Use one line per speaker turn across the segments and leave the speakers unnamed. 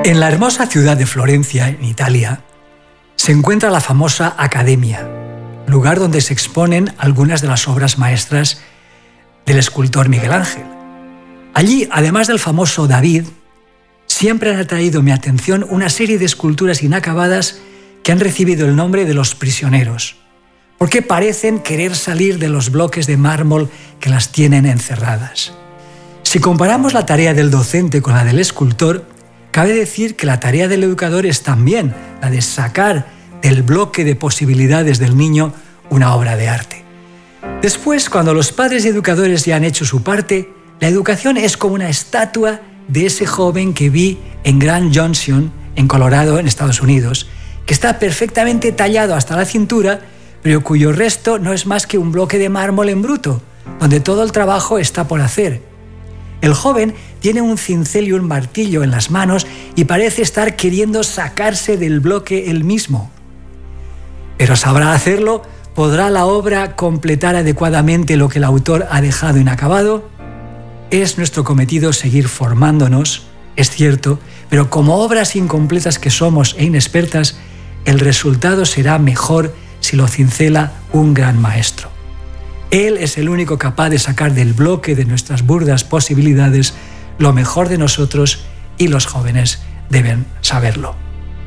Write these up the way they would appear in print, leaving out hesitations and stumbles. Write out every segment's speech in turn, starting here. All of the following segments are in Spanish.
En la hermosa ciudad de Florencia, en Italia, se encuentra la famosa Accademia, lugar donde se exponen algunas de las obras maestras del escultor Miguel Ángel. Allí, además del famoso David, siempre han atraído mi atención una serie de esculturas inacabadas que han recibido el nombre de los prisioneros, porque parecen querer salir de los bloques de mármol que las tienen encerradas. Si comparamos la tarea del docente con la del escultor, cabe decir que la tarea del educador es también la de sacar del bloque de posibilidades del niño una obra de arte. Después, cuando los padres y educadores ya han hecho su parte, la educación es como una estatua de ese joven que vi en Grand Junction, en Colorado, en Estados Unidos, que está perfectamente tallado hasta la cintura, pero cuyo resto no es más que un bloque de mármol en bruto, donde todo el trabajo está por hacer. El joven tiene un cincel y un martillo en las manos y parece estar queriendo sacarse del bloque él mismo. Pero ¿sabrá hacerlo? ¿Podrá la obra completar adecuadamente lo que el autor ha dejado inacabado? Es nuestro cometido seguir formándonos, es cierto, pero como obras incompletas que somos e inexpertas, el resultado será mejor si lo cincela un gran maestro. Él es el único capaz de sacar del bloque de nuestras burdas posibilidades lo mejor de nosotros y los jóvenes deben saberlo.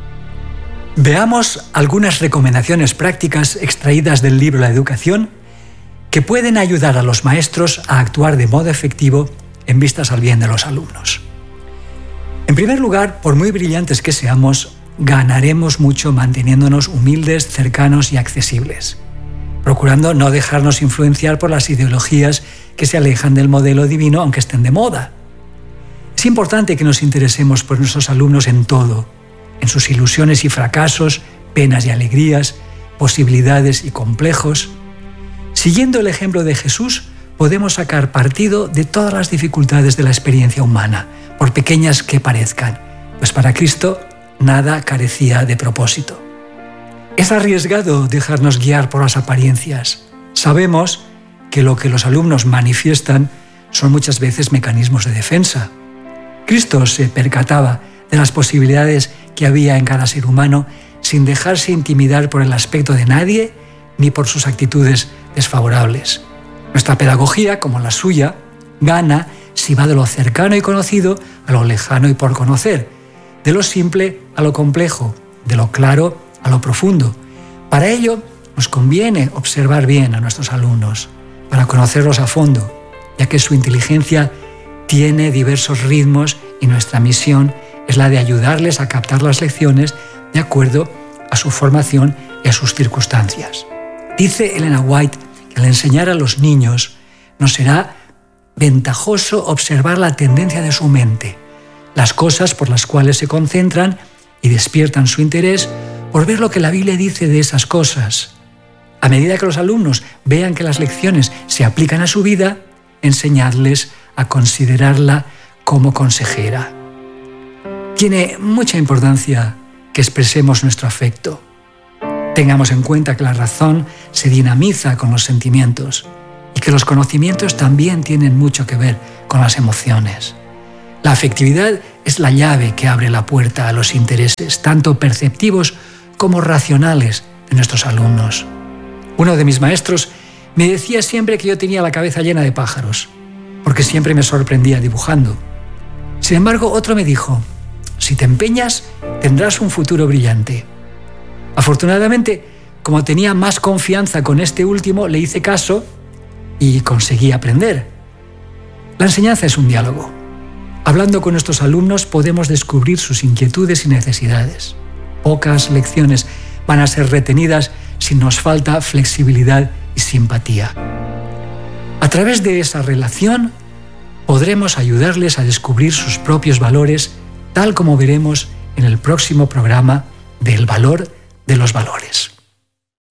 Veamos algunas recomendaciones prácticas extraídas del libro La Educación que pueden ayudar a los maestros a actuar de modo efectivo en vistas al bien de los alumnos. En primer lugar, por muy brillantes que seamos, ganaremos mucho manteniéndonos humildes, cercanos y accesibles, procurando no dejarnos influenciar por las ideologías que se alejan del modelo divino aunque estén de moda. Es importante que nos interesemos por nuestros alumnos en todo, en sus ilusiones y fracasos, penas y alegrías, posibilidades y complejos. Siguiendo el ejemplo de Jesús, podemos sacar partido de todas las dificultades de la experiencia humana, por pequeñas que parezcan, pues para Cristo nada carecía de propósito. Es arriesgado dejarnos guiar por las apariencias. Sabemos que lo que los alumnos manifiestan son muchas veces mecanismos de defensa. Cristo se percataba de las posibilidades que había en cada ser humano sin dejarse intimidar por el aspecto de nadie ni por sus actitudes desfavorables. Nuestra pedagogía, como la suya, gana si va de lo cercano y conocido a lo lejano y por conocer, de lo simple a lo complejo, de lo claro a lo profundo. Para ello, nos conviene observar bien a nuestros alumnos, para conocerlos a fondo, ya que su inteligencia tiene diversos ritmos y nuestra misión es la de ayudarles a captar las lecciones de acuerdo a su formación y a sus circunstancias. Dice Elena White que al enseñar a los niños nos será ventajoso observar la tendencia de su mente, las cosas por las cuales se concentran y despiertan su interés por ver lo que la Biblia dice de esas cosas. A medida que los alumnos vean que las lecciones se aplican a su vida, enseñadles a considerarla como consejera. Tiene mucha importancia que expresemos nuestro afecto. Tengamos en cuenta que la razón se dinamiza con los sentimientos y que los conocimientos también tienen mucho que ver con las emociones. La afectividad es la llave que abre la puerta a los intereses, tanto perceptivos como racionales de nuestros alumnos. Uno de mis maestros me decía siempre que yo tenía la cabeza llena de pájaros, porque siempre me sorprendía dibujando. Sin embargo, otro me dijo: si te empeñas, tendrás un futuro brillante. Afortunadamente, como tenía más confianza con este último, le hice caso y conseguí aprender. La enseñanza es un diálogo. Hablando con nuestros alumnos podemos descubrir sus inquietudes y necesidades. Pocas lecciones van a ser retenidas si nos falta flexibilidad y simpatía. A través de esa relación podremos ayudarles a descubrir sus propios valores, tal como veremos en el próximo programa del valor de los valores.